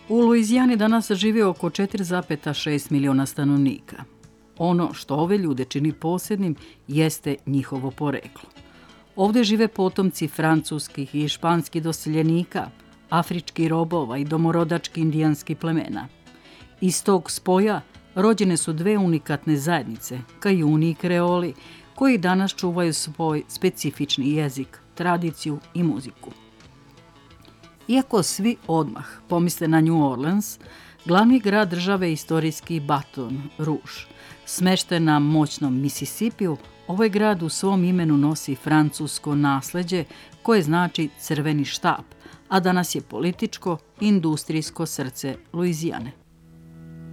U Luizijani danas živi oko 4,6 miliona stanovnika. Ono što ove ljude čini posebnim jeste njihovo poreklo. Ovdje žive potomci francuskih i španskih doseljenika, afričkih robova i domorodačkih indijanskih plemena. Iz tog spoja rođene su dve unikatne zajednice, Kajuni i Kreoli, koji danas čuvaju svoj specifični jezik, tradiciju i muziku. Iako svi odmah pomisle na New Orleans, glavni grad države je istorijski Baton Rouge. Smešten na moćnom Mississipiju, ovaj grad u svom imenu nosi francusko nasleđe koje znači crveni štap, a danas je političko i industrijsko srce Luizijane.